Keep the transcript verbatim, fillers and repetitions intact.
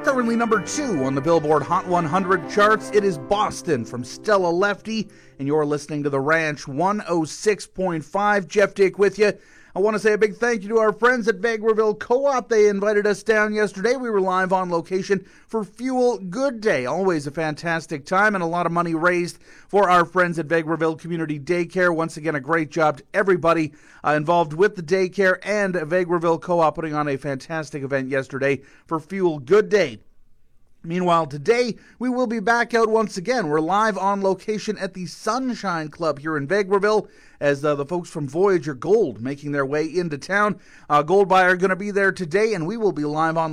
Currently number two on the Billboard Hot one hundred charts, it is Boston from Stella Lefty, and you're listening to The Ranch one oh six point five. Jeff Dick with you. I want to say a big thank you to our friends at Vegreville Co-op. They invited us down yesterday. We were live on location for Fuel Good Day. Always a fantastic time and a lot of money raised for our friends at Vegreville Community Daycare. Once again, a great job to everybody uh, involved with the daycare and Vegreville Co-op putting on a fantastic event yesterday for Fuel Good Day. Meanwhile, today, we will be back out once again. We're live on location at the Sunshine Club here in Vegreville as uh, the folks from Voyager Gold making their way into town. Uh, Gold Buyer are going to be there today, and we will be live on